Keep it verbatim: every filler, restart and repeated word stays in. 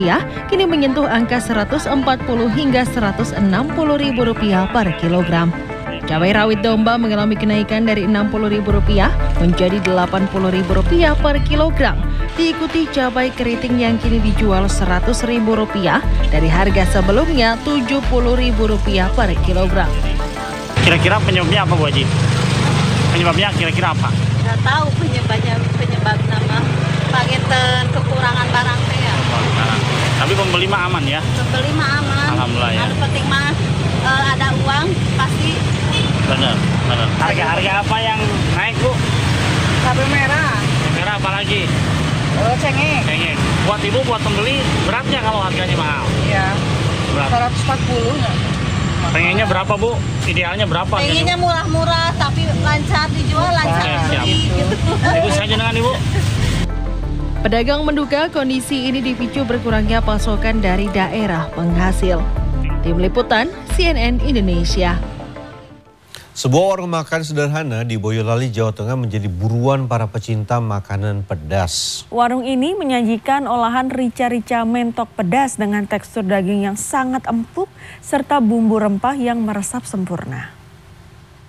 kini menyentuh angka seratus empat puluh hingga seratus enam puluh ribu rupiah per kilogram. Cabai rawit domba mengalami kenaikan dari enam puluh ribu rupiah menjadi delapan puluh ribu rupiah per kilogram. Diikuti cabai keriting yang kini dijual seratus ribu rupiah dari harga sebelumnya tujuh puluh ribu rupiah per kilogram. Kira-kira penyebabnya apa Bu Haji? Penyebabnya kira-kira apa? Nggak tahu penyebabnya, penyebab nama paketan kekurangan barang teh ya. Tapi pembeli mah aman ya? Pembeli mah aman. Alhamdulillah ya. Yang penting mah uh, ada uang pasti. Benar, benar. Harga-harga apa yang naik Bu? Cabai merah. Merah apa lagi? Oh, cengeng. Cengeng. Buat ibu, buat pembeli beratnya kalau harganya mahal? Iya. Berat. seratus empat puluh ya. Pengennya berapa Bu? Idealnya berapa? Pengennya murah-murah tapi lancar dijual, lancar Oke, siap. beli gitu. Itu saja dengan Ibu. Pedagang menduga kondisi ini dipicu berkurangnya pasokan dari daerah penghasil. Tim Liputan C N N Indonesia. Sebuah warung makan sederhana di Boyolali, Jawa Tengah menjadi buruan para pecinta makanan pedas. Warung ini menyajikan olahan rica-rica mentok pedas dengan tekstur daging yang sangat empuk serta bumbu rempah yang meresap sempurna.